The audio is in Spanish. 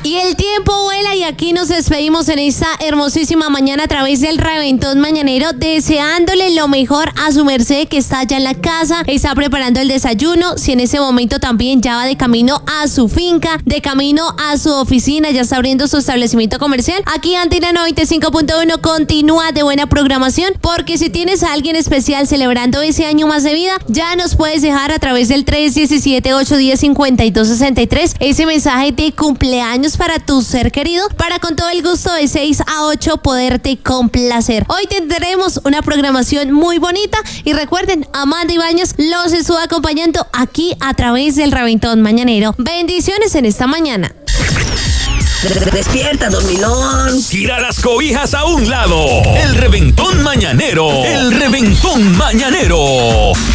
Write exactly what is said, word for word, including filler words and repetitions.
Y el tiempo vuela y aquí nos despedimos en esta hermosísima mañana a través del Reventón Mañanero, deseándole lo mejor a su merced que está allá en la casa, está preparando el desayuno, si en ese momento también ya va de camino a su finca, de camino a su oficina, ya está abriendo su establecimiento comercial. Aquí Antena noventa y cinco punto uno continúa de buena programación, porque si tienes a alguien especial celebrando ese año más de vida, ya nos puedes dejar a través del tres uno siete, ocho uno cero, cinco dos seis tres ese mensaje de cumpleaños para tu ser querido, para con todo el gusto de seis a ocho poderte complacer. Hoy tendremos una programación muy bonita y recuerden, Amanda Ibáñez los estuvo acompañando aquí a través del Reventón Mañanero. Bendiciones en esta mañana. Despierta, dormilón. Tira las cobijas a un lado. El Reventón Mañanero. El Reventón Mañanero.